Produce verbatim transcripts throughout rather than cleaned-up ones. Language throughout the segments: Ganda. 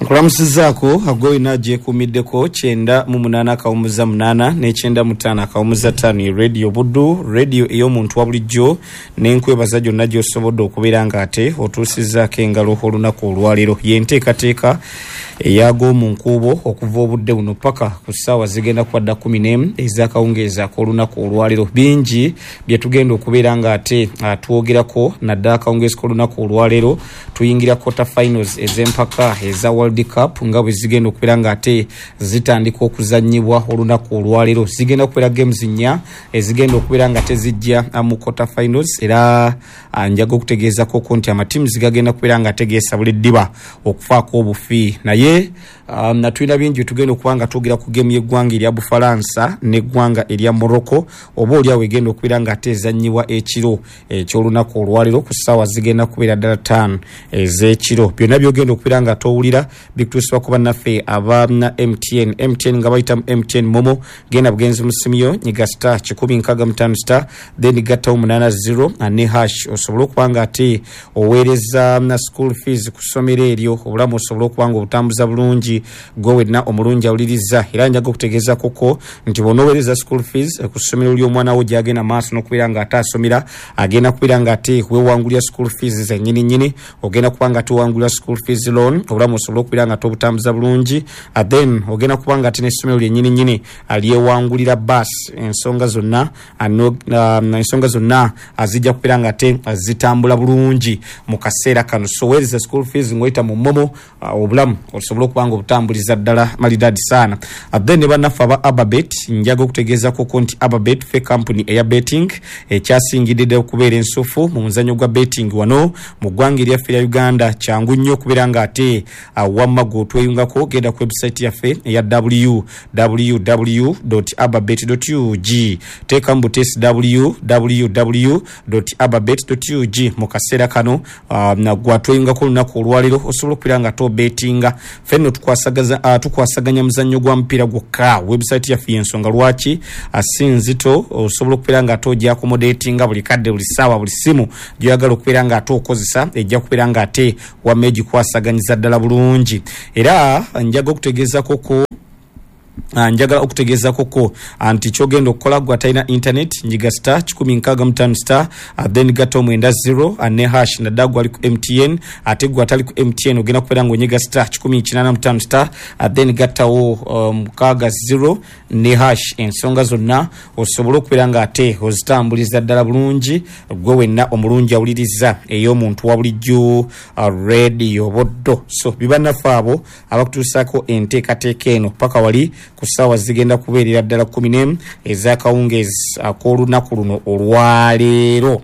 Kulamusizaako agoi naje kumiddeko kyenda mu munana akawumuza munana n'ekyenda mu ttaano akawumuza ttaano radio buddu radio ey'omuntu wa bulijjo n'enkwebaza gyonna gy'osobodde okubeera ng'ate otuusizzaako engalo olunaku olwaleero y'enteekateeka eyago mu nkuubo okuva obudde buno paka ku ssaawa zigenda kwadda kumi n'emu ez'akawungeezi ak'olunaku olwaleero. Bingi bye tugenda okubeera ng'ate twogerako naddala akawungeezi k'olunaku olwaleero tuyingira quarter finals ez'empaka eza World Cup nga bwe zigenda okubeera ng'ate zitandika okuzannyibwa olunaku olwaleero. Zigenda okubeera games nnya ezigenda okubeera nga tezijja mu quarter finals era njaga okutegeezako ko nti amatiimu zigagenda kubeera nga tegeesa buli ddiba okufaako obufi naye Um, na tulina bingi tugenda okuba nga twogera ku game y'eggwanga erya Bufalansa n'eggwanga erya Morocco oba oli awo egenda okubeera nga atezannyibwa ekiro eky'olunaku olwaleero ku ssaawa zigenda kubeera ddala ttaano ez'ekiro. Byonna byogenda okubeera nga towulira bikutuusibwa ku bannaffe aba M T N M T N nga bayita M T N Momo genda bugenzi mu ssimu yo nyiga star kikumi nkaaga mu ttaano star then gattawo munaana zero ne hash osobole okuba nga ate oweereza na school fees ku ssomero eryo obulamu osobole okuba nga obutambuza bulungi gwe wenna omulungi awuliriza era njaga okutegeeza koko nti bw'onooweereza school fees ku ssomero ly'omwana wo gy'agenda maaso n'okubeera ng'ate asomera agenda kubeera ng'ate weewangulira school fees zennyini nnyini ogenda kuba nga tewangulira school fees loan obulamu osobole okubeera nga tobutambuza bulungi then ogenda kuba nga ate n'essomero lyennyini nnyini alyewangulira bus ensonga zonna ensonga zonna azijja kubeera nga ate zitambula bulungi mu kaseera kano. So weereza school fees ng'oyita mu Momo obulamu osobole okuba nga obutambuliza ddala malidadi sana. Then ne bannaffe aba Ababet njaga okutegeeza koko nti Ababet fe company eya betting ekyasingidde okubeera ensufu mu muzannyo gwa betting wano mu ggwanga eryaffe erya Uganda. Kyangu nnyo okubeera ng'ate wamma gw'otweyungako genda ku website yaffe eya w w w dot ababet dot u g teeka mu butesi w w w dot ababet dot u g mu kaseera kano na gwatweyungako olunaku olwaleero osobola okubeera nga tobetinga fenno tukwasagaza uh, tukwasaganya muzannyo gwa mpira gwokka. Website yaffe y'ensonga lwaki asinzito osobola okubeera nga ate accommodatinga buli kadde buli ssaawa buli simu gy'oyagala okubeera nga ate okozesa ejja kubeera nga ate wamma egikwasaganyiza ddala bulungi era njaga okutegeeza koko Uh, njagala okutegeeza koko anti kyogenda okukola gwa talina internet nyiga star kikumi nkaaga mu ttaano star uh, then gatta omwenda zero uh, ne hash nadda gwa ali ku M T N ate gwa atali ku M T N ogenda kubeera ng'onyiga star kikumi kinaana mu ttaano star uh, then gattawo mukaaga um, zero ne hash ensonga zonna osobole okubeera nga ate ozitambuliza ddala bulungi gwe wenna omulungi awuliriza ey'omuntu wa bulijjo uh, radio boddo. So bibannaffe abo abakutuusaako enteekateeka eno paka wali ku ssaawa zigenda kubeerera ddala kumi n'emu ez'akawungeezi ak'olunaku luno olwaleero.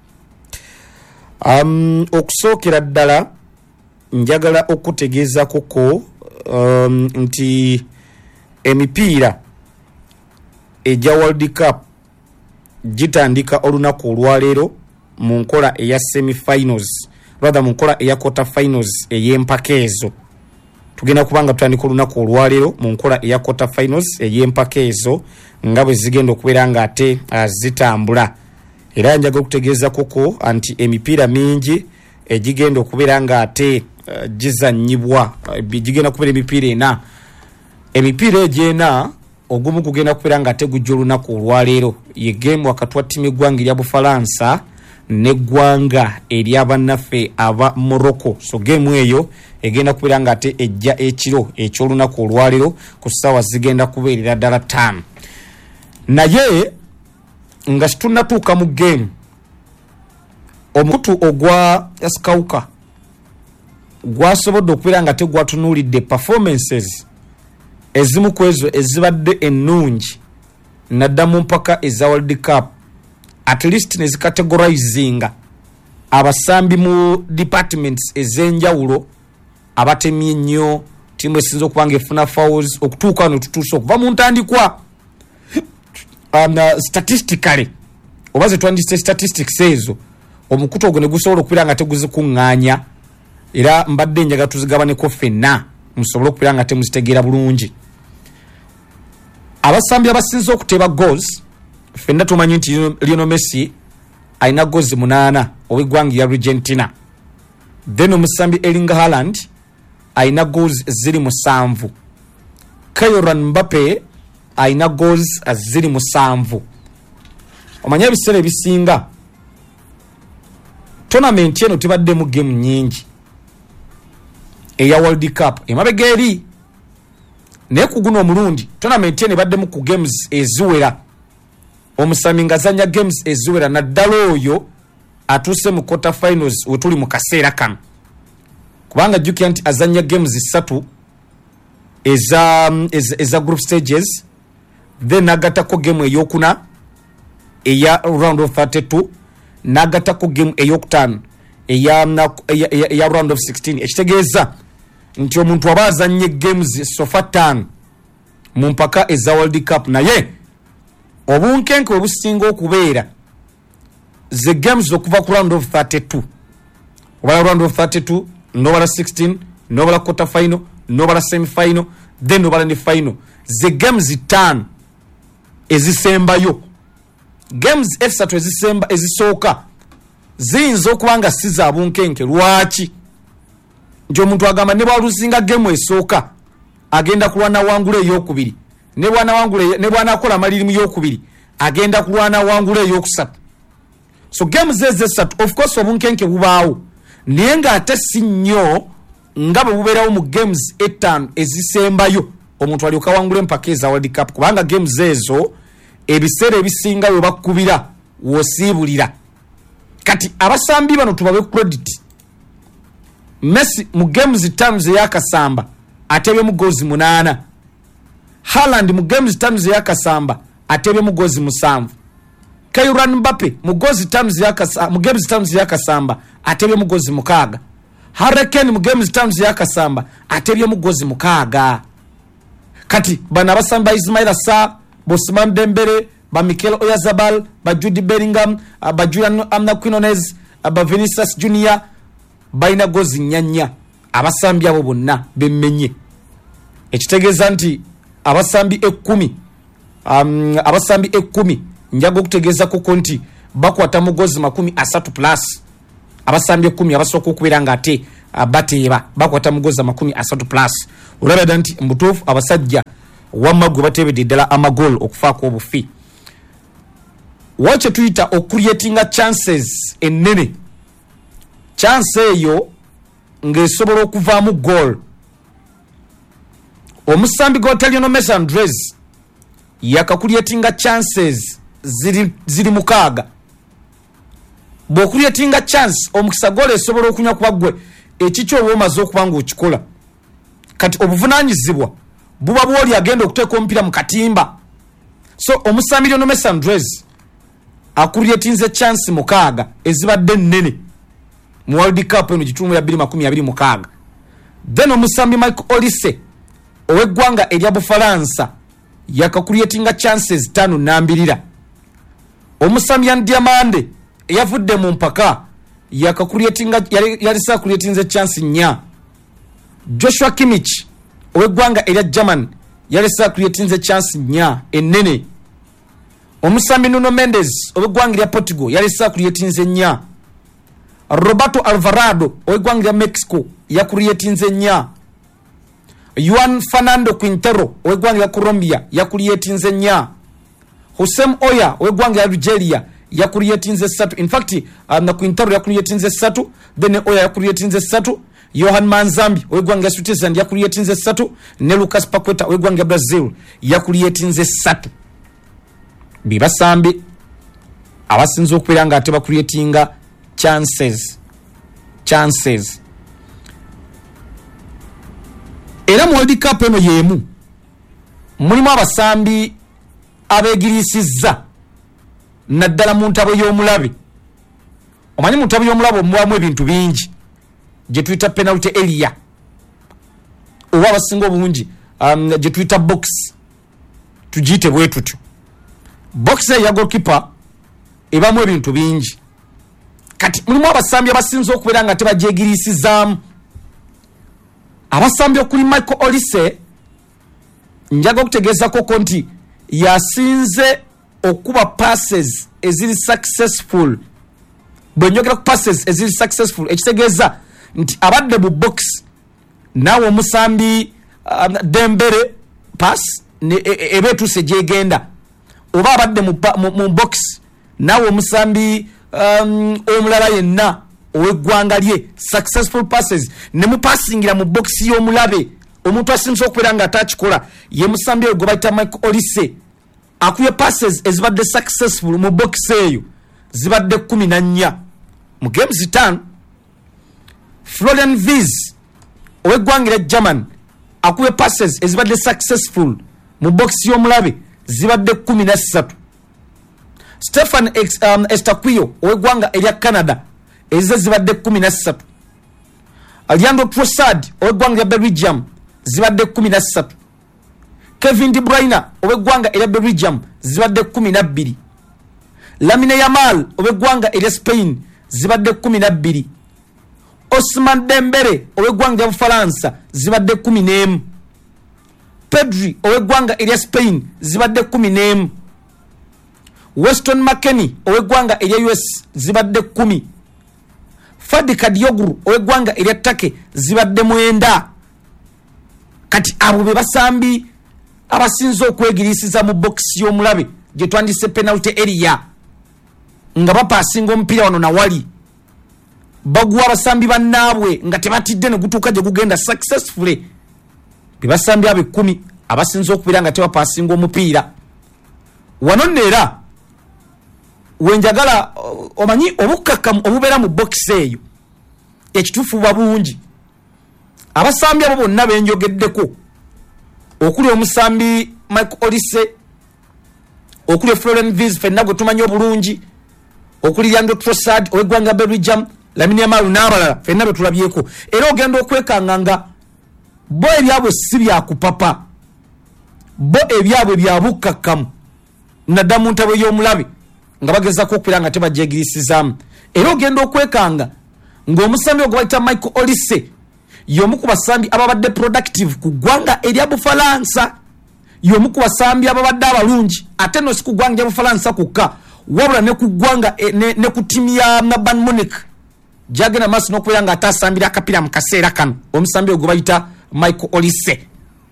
Um, okusookera ddala njagala okutegeeza koko um, nti emipiira egya World Cup gitandika olunaku olwaleero mu nkola eya semi-finals rather mu nkola eya quarter finals ey'empaka ezo. Tugenda kubanga tutandika olunaku olwaleero mu nkola eya quarter finals ey'empaka ezo nga bwe zigenda okubeera nga ate zitambula era njaga okutegeeza koko anti emipiira mingi egigenda okubeera nga ate uh, gizannyibwa uh, gigenda kubeera emipiira ena. Emipiira egyo ena ogumu gugenda kubeera nga ate gujja olunaku olwaleero ye game wakati wa ttiimu eggwanga erya Bufalansa n'eggwanga erya bannaffe aba Morocco. So game eyo egenda kubeera nga ate ejja ekiro eky'olunaku olwaleero ku ssaawa zigenda kubeerera ddala ttaano. Naye nga situnnatuuka mu game omukutu ogwa Skauka gwasobodde okubeera nga tegwatunuulidde performances ezimu ku ezo ezibadde ennungi nadda mu mpaka eza World Cup at least ne zikategorizinga abasambi mu departments ez'enjawulo abatemye ennyo tiimu esinza okuba nga efuna fouls okutuuka wano tutuuse okuva mu ntandikwa um, uh, statistically oba ze twandise statistics ezo omukutu ogwo ne gusobola okubeera nga teguzikuŋŋaanya era mbadde njaga tuzigabaneko ffenna musobole okubeera nga temuzitegeera bulungi. Abasambi abasinza okuteba goals ffenna tumanyi nti Lionel Messi alina goals munaana ow'eggwanga erya Argentina. Then omusambi Erling Haaland aina goals ziri musanvu. Kylian Mbappe aina goals ziri musanvu. Omanya ebiseera ebisinga tournament eno tebadde mu game nyingi eya World Cup emabega eri naye ku guno omulundi tournament eno ebadde mu ku games eziwera. Omusami ngazanya games eziwera naddala oyo atuuse mu quarter finals wetuli mu kaseera kano kubanga jjukira nti azanya games ssatu eza, eza, eza group stages then agatako game eyokuna eya round of thirty-two nagatako game eyokutaano eya, eya, eya, eya round of sixteen. Ekitegeeza nti omuntu aba azanye games sofa ttaano mu mpaka eza World Cup naye obunkenke obusinga okubeera ze games okuva ku round of thirty-two obala round of thirty-two nobala sixteen nobala quarter final nobala semi final then nobala ne final ze games ttaano ezisembayo games esatu ezisemba ezisooka ziyinza okuba nga si za bunkenke. Lwaki? Nti omuntu agamba ne bwaluzinga game esooka agenda kulwana wangula ey'okubiri ne bwana wangula ne bwana akola amalirimu y'okubiri agenda kulwana wangula ey'okusatu. So games ezesatu of course obunkenke bubaawo naye nga ate si nnyo nga bwe bubeerawo mu games ettaano ezisembayo omuntu alyoka wangula empaka eza World Cup kubanga games ezo ebiseera ebisinga we bakubira wosiibulira. Kati abasambi bano tubabe credit. Messi mu games times yakasamba atebye mu gozi munaana. Haaland mu games times yakasamba atebye mu gozi musanvu. Kylian Mbappe mu gozi times yakasamba mu games times yakasamba atebye mu gozi mukaaga. Harry Kane mu games times yakasamba atebye mu gozi mukaaga. Kati bana basamba Ismail Assar, Bosman Dembele, ba Mikel Oyarzabal, ba Jude Bellingham, ba Julian Amna Quinones, ba Vinicius Junior baina gozi nyanya. Abasambi abo bonna bemmenye. Ekitegeeza nti abasambi ekumi um, abasambi ekumi njago okutegeeza ko konti bakwata mu gozi makumi asatu plus. Abasambi ekumi abasooka okubeera nga ate bateeba bakwata mu gozi makumi asatu plus. Olabada nti mbutuufu abasajja wamagwe batebedde ddala amagol okufaako obufi. Wache tuita okuriyetinga chances ennene. Chance eyo ng'esobola okuvaamu goal. Omusambi g'Otaliono Messi Andres yakakuriyetinga chances ziri, ziri mukaaga. Bw'okuriyetinga chance omukisa goal esobola okunya kuba gwe ekikyo oba omaze okuba ng'okikola. Kati obuvunaanyizibwa buba bw'oli agenda okuteeka omupiira mu katimba. So omusambi Lionel Messi Andres akuriyetinze chance mukaaga ezibadde nnene mu World Cup eno gitundu ya bbiri makumi abiri mukaaga. Then omusambi Michael Olise ow'eggwanga erya Bufalansa yakakuriyetinga chances ttaano nnambirira. Omusambi Yan Diamande eyavudde mu mpaka yakakuriyetinga yalisa akuriyetinze chance nnya. Joshua Kimmich ow'eggwanga erya German yalisa akuriyetinze chance nnya ennene. Omusambi Nuno Mendes ow'eggwanga erya Portugal yalisa akuriyetinze nnya. Roberto Alvarado ow'eggwanga erya Mexico yakuriyetinze nnya. Juan Fernando Quintero ow'eggwanga erya Colombia yakuriyetinze nnya. Hosem Oya ow'eggwanga erya Algeria yakuriyetinze ssatu. In fact um, na Quintero yakuriyetinze ssatu, then Oya yakuriyetinze ssatu. Johan Manzambi ow'eggwanga erya Switzerland yakuriyetinze ssatu, ne Lucas Paqueta ow'eggwanga erya Brazil yakuriyetinze ssatu. Bibasambi abasinze okubeera nga ate bakuriyetinga chances chances. Era mu World Cup eno yemu mulimu abasambi abeegirisizza naddala mu ntabo y'omulabe. Omanyi mu ntabo y'omulabe omubamu ebintu bingi gye tuyita penalty area oba abasinga obungi um, gye tuyita box tugiyite bwe tutyo. Box ya goalkeeper ebamu ebintu bingi. Kati mulimu abasambi abasinze okubeera nga tebagyegirisizaamu. Abasambi okuli Michael Olise njaga okutegeeza koko nti yasinze okuba passes eziri successful. Bwe njogera ku passes eziri successful ekitegeeza nti abadde mu box nawo musambi um, Dembele pass ne ebetu sejegenda oba abadde mu, mu, mu box nawo musambi um, omulala yenna owegwanga lye successful passes ne mu passingira mu box y'omulabe omuntu asinze okubeera nga atakikola ye musambi oyo gwe bayita Michael Olise akuye passes ezibadde successful mu box eyo zibadde kumi na nnya mu games tano. Florian Wirtz owegwangira German akuye passes ezibadde successful mu box y'omulabe zibadde kumi na ssatu. Stefan um, Estaquio owegwanga erya Canada ezo zibadde kumi na ssatu. Leandro Trossard owegwanga Belgium zibadde kumi na ssatu. Kevin De Bruyne owegwanga erya Belgium zibadde kumi na bbiri. Lamine Yamal owegwanga erya Spain zibadde kumi na bbiri. Ousmane Dembele owegwanga Bufaransa zibadde kumi n'emu. Pedri owegwanga erya Spain zibadde kumi n'emu. Weston McKennie owegwanga erya U S zibadde kumi. Fadi Kadioglu owegwanga erya Turkey zibadde mwenda. Kati abo be basambi abasinze okwegirisiza mu box y'omulabe gye twandise penalty area nga bapasinga omupiira wano na wali bagwa abasambi bannaabwe nga tebatidde ne gutuuka gye gugenda successfully be basambi abe kumi abasinze okubeera nga tebapasinga omupiira wano neera wenjagala omanyi obukakamu obubeera mu box eyo ekituufu bwa bungi abasambi abo bonna benjogeddeko okuli omusambi Michael Olise okuli Florian Wirtz fenna gwe tumanyi obulungi okuli Leandro Trossard owegwanga Belgium Lamine Yamal n'abalala fenna be tulabyeko era ogenda okwekanganga bo ebyabwe si byakupapa bo ebyabwe byabukakamu naddamu ntabo y'omulabe nga bagezako okubeera nga tebajegirisizamu era ogenda okwekanga ng'omusambi ogwe bayita Michael Olise yomu ku basambi ababadde productive ku ggwanga erya Bufalansa yomu ku basambi ababadde abalungi ate no si ku ggwanga erya Bufalansa kukka wabula ne ku ggwanga e, ne, ne ku timu ya Bayern Munich jagena maaso n'okubeera nga atasambira akapiira mu kaseera kano omusambi ogwe bayita Michael Olise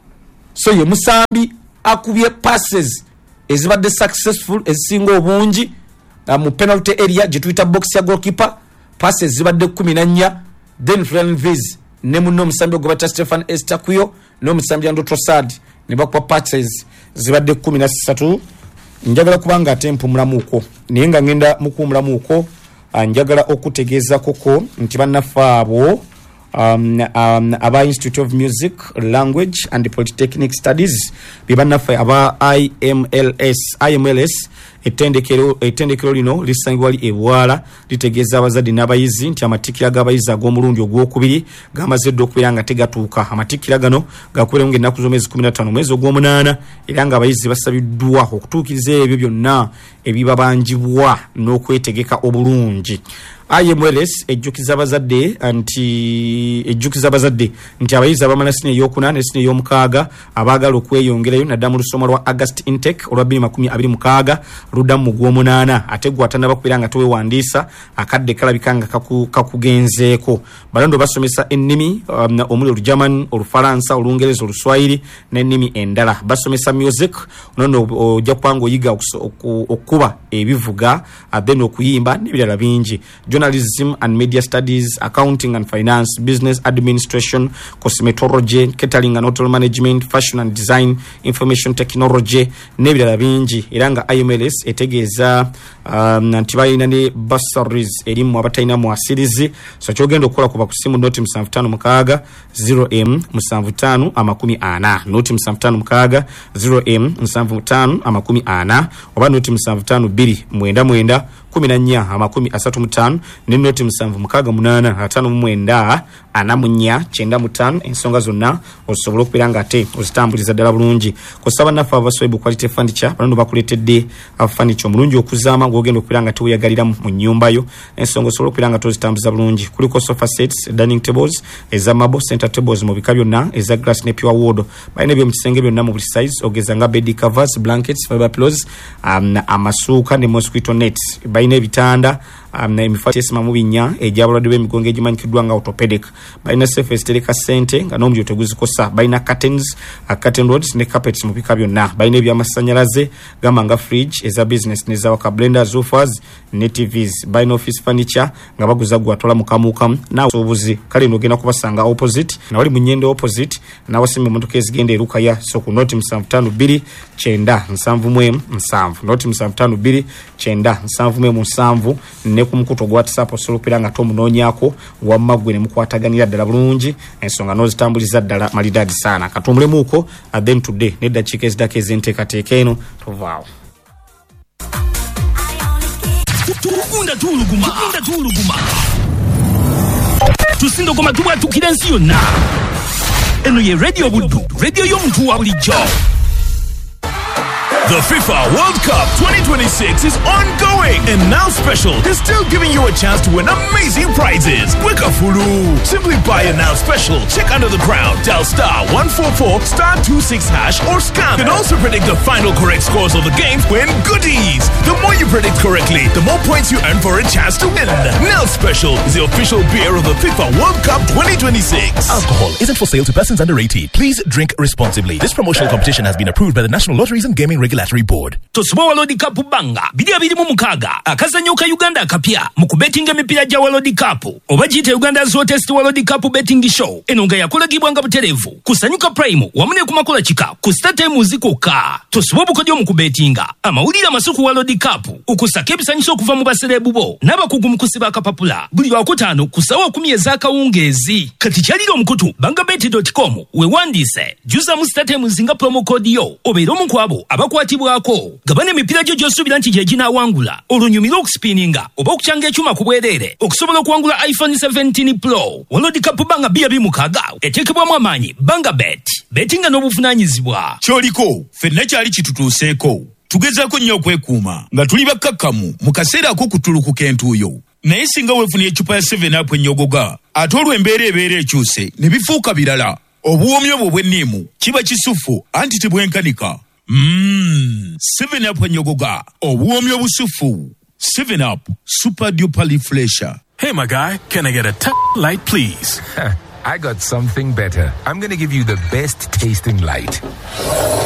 so ye musambi akubye passes ezibadde successful ezisinga obungi uh, mu penalty area gye tuyita box ya goalkeeper passes zibadde kumi na nnya. Then Florian Wirtz ne munno omusambi ogwe bayita Stefan Estaquio n'omusambi Leandro Trossard ne bakuba passes zibadde kumi na ssatu. Njagala kubanga ate mpumulamuuko naye nga ngenda mukuumulamuuko njagala okutegeeza koko nti bannaffe abo um, um, aba Institute of Music, Language and Polytechnic Studies bibannaffe aba I M L S I M L S ettendekero ettendekero lino lisangibwa li Ebwala litegeeza abazadde n'abayizi nti amatikira g'abayizi ag'omulundi ogwokubiri gamazeddwa okubeera nga tegatuuka. Amatikira gano gakubeera ng'ennaku z'omwezi kumi na ttaano omwezi ogw'omunaana era ng'abayizi basabiddwa okutuukiriza ebyo byonna ebibabanjibwa n'okwetegeka obulungi. I M L S ejjukiza abazadde nti ejjukiza abazadde nti abayizi abamala sine ey'okuna ne sine ey'omukaaga abaagala okweyongerayo naddala mu lusoma lwa August intake olwa bbiri makumi abiri mukaaga luddamu mu gw'omunaana ate gwe atannaba kubeera nga teweewandiisa akadde kalabika nga kakugenzeeko. Balando basomesa ennimi um, omuli Olugerman, Olufalansa, Olungereza, Oluswayiri n'ennimi endala. Basomesa music nono ojja kubanga oyiga okukuba ebivuga then okuyimba n'ebirala bingi. Journalism and media studies, accounting and finance, business administration, cosmetology, catering and hotel management, fashion and design, information technology n'ebirala bingi. Era nga I M L S etegeeza um, nti balina ne bursaries erimu abatalina mu asirizi so kyogenda okukola kuba ku simu noti musanvu ttaano mukaaga zero M musanvu ttaano amakumi ana noti musanvu ttaano mukaaga zero M musanvu ttaano amakumi ana oba noti musanvu ttaano bbiri mwenda mwenda kumi na nnya amakumi asatu mu ttaano ne noti musanvu mukaaga munaana ataano mu mwenda ana mu nnya kyenda mu ttaano. Ensonga zonna osobola okubeera nga ate ozitambuliza ddala bulungi. Kozesa bannaffe abaswaibu quality furniture balando bakuleetedde furniture omulungi okuzaama ng'ogenda okubeera nga teweyagalira mu nnyumba yo. Ensonga osobola okubeera nga tozitambuza bulungi. Kuliko sofa sets, dining tables, eza marble center tables mu bika byonna, eza glass ne pure wood. Balina ebyo mu kisenge byonna mu buli size ogeza nga bed covers, blankets, fiber pillows, um, amasuuka ne mosquito nets. Balina ebitanda um, emifa kyesima mu binnya egy'abalwadde b'emigongo egimanyikiddwa nga orthopedic. Balina surface tereka ssente nga n'omuliro teguzikosa. Balina curtains, uh, curtain rods ne carpets mu bika byonna. Balina ebyamasannyalaze gamba nga fridge eza business n'ezawaka, blenders, zoofers ne T Vs. Balina office furniture nga baguza gwatwala mu kamukamu naawe obuzi kale n'ogenda kubasanga opposite na wali mu nnyendo opposite n'awasimba emmotoka ezigenda e Lukaya so ku noti musanvu ttaano bbiri kyenda nsanvu mu emu nsanvu noti musanvu ttaano bbiri kyenda nsanvu mu emu nsanvu ne ku mukuto gwa WhatsApp osobola okubeera nga tomunoonyaako wamma ggwe ne mukwataganira ddala bulungi ensonga n'ozitambuliza ddala malidaadi saana katumbulemu at then today n'eddakiika ezidako ez'enteekateeka eno tovaawo. Tukunda tuluguma tukunda tuluguma tusindo koma tuba tukira nsi yonna eno ye radio buddu radio y'omuntu wa bulijjo. The FIFA World Cup twenty twenty-six is ongoing, and Now Special is still giving you a chance to win amazing prizes. Weka furu! Simply buy a Now Special, check under the crown, dial star one four four star two six hash or scan. You can also predict the final correct scores of the games, win goodies. The more you predict correctly, the more points you earn for a chance to win. Now Special is the official beer of the FIFA World Cup twenty twenty-six. Alcohol isn't for sale to persons under eighteen. Please drink responsibly. This promotional competition has been approved by the National Lotteries and Gaming Regulatory Board. Tosuba World Cup banga bidi abiri mu mukaga akazanyo ka Uganda akapya mu kubetinga emipira gya World Cup oba gite Uganda Hottest World Cup betting show enonga yakolagibwa nga buterevu kusanyuka prime wamune ku makola kika ku start muziko ka tosuba bukodyo mu kubetinga amawulira masuku World Cup ukusaka ebisanyiso okuva mu baserebu bo n'abakugu mu kusiba akapapula buli wakutano kusawa kumi ezakawungezi kati kyaliro omukutu bangabet dot com we wandise juza mu start muzinga promo code yo obeera omu kwabo abakwatibwako gabane emipira gyo gy'osuubira nti gye ginaawangula olunyumira okuspininga oba okukyanga ekyuma ku bwereere okusobola okuwangula iPhone seventeen Pro. World Cup banga bya bimukaga eteekebwamu amaanyi bangabet betinga n'obuvunaanyizibwa Kyoliko ffenna kyali kitutuuseeko tugezaako nnyo okwekuuma nga tuli bakkakkamu mu kaseera ak'okutulukuka entuuyo naye singa weefunye eccupa ya seven up ennyogoga ate olw'embeera ebeera ekyuse ne bifuuka birala obuwoomi obwo bw'enniimu kiba kisufu anti tebwenkanika. Mmm, seven up ennyogoga obuwoomi obusufu. Seven Up Super Duper Refresher. Hey my guy, can I get a t- light please? I got something better. I'm gonna give you the best tasting light.